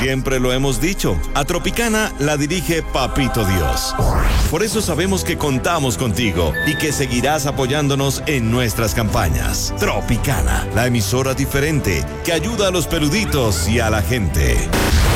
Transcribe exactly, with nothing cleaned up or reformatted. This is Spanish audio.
Siempre lo hemos dicho, a Tropicana la dirige Papito Dios. Por eso sabemos que contamos contigo y que seguirás apoyándonos en nuestras campañas. Tropicana, la emisora diferente que ayuda a los peluditos y a la gente.